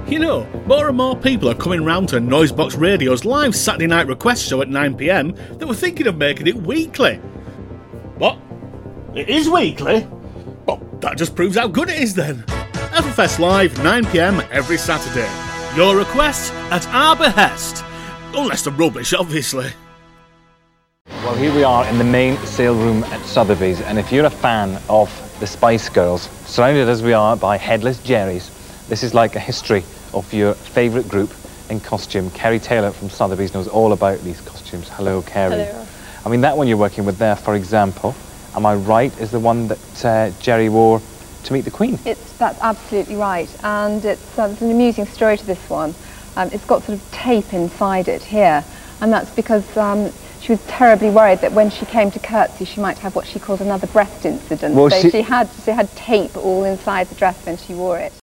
You know, more and more people are coming round to Noisebox Radio's live Saturday night request show at 9 PM that were thinking of making it weekly. What? It is weekly? Well, that just proves how good it is then. Everfest Live, 9 PM every Saturday. Your request at our behest. Unless they're rubbish, obviously. Well, here we are in the main sale room at Sotheby's, and if you're a fan of the Spice Girls, surrounded as we are by headless Jerrys, this is like a history of your favourite group in costume. Kerry Taylor from Sotheby's knows all about these costumes. Hello, Kerry. Hello. I mean, that one you're working with there, for example, am I right, is the one that Jerry wore to meet the Queen? That's absolutely right, and there's an amusing story to this one. It's got sort of tape inside it here, and that's because she was terribly worried that when she came to curtsy she might have what she called another breast incident. Well, so she had tape all inside the dress when she wore it.